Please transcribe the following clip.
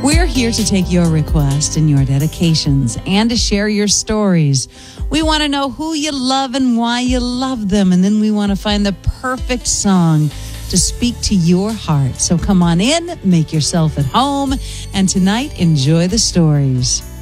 We're here to take your requests and your dedications and to share your stories. We want to know who you love and why you love them. And then we want to find the perfect song to speak to your heart. So come on in, make yourself at home, and tonight, enjoy the stories.